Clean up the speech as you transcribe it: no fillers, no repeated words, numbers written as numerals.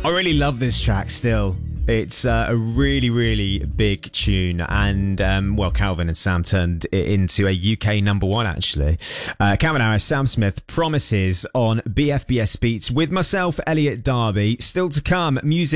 I really love this track still. It's a really, really big tune, and Calvin and Sam turned it into a UK number one, actually. Calvin Harris, Sam Smith, Promises on BFBS Beats with myself, Elliot Darby. Still to come, music